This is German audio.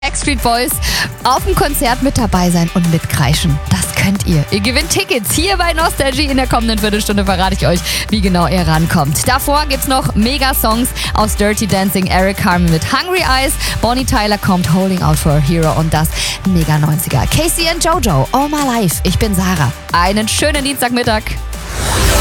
Backstreet Boys auf dem Konzert mit dabei sein und mitkreischen. Das könnt ihr. Ihr gewinnt Tickets hier bei Nostalgie. In der kommenden Viertelstunde verrate ich euch, wie genau ihr rankommt. Davor gibt's noch Mega-Songs aus Dirty Dancing, Eric Carmen mit Hungry Eyes, Bonnie Tyler kommt Holding Out for a Hero und das Mega-90er. Casey and Jojo, All My Life. Ich bin Sarah. Einen schönen Dienstagmittag.